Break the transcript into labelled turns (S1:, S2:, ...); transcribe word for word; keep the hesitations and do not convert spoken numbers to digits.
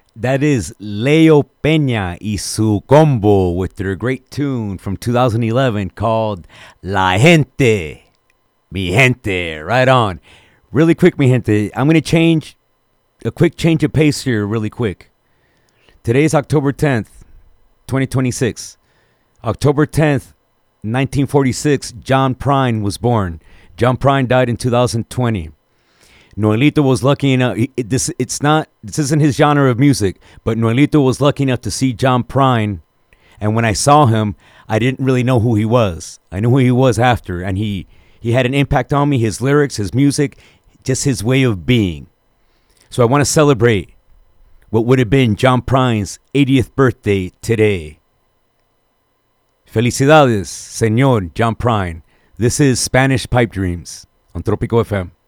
S1: That is Leo Peña y su combo with their great tune from two thousand eleven called La Gente. Mi gente, right on. Really quick, mi gente. I'm going to change a quick change of pace here, really quick. Today is October tenth, twenty twenty-six. October tenth, nineteen forty-six, John Prine was born. John Prine died in two thousand twenty. Noelito was lucky enough. It, this it's not. This isn't his genre of music, but Noelito was lucky enough to see John Prine, and when I saw him, I didn't really know who he was. I knew who he was after, and he he had an impact on me. His lyrics, his music, just his way of being. So I want to celebrate what would have been John Prine's eightieth birthday today. Felicidades, Señor John Prine. This is Spanish Pipe Dreams on Tropico F M.